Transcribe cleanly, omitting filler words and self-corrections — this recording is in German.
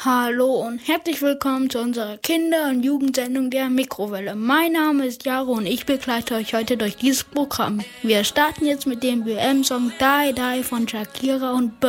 Hallo und herzlich willkommen zu unserer Kinder- und Jugendsendung der Mikrowelle. Mein Name ist Jaro und ich begleite euch heute durch dieses Programm. Wir starten jetzt mit dem WM-Song Die Die von Shakira und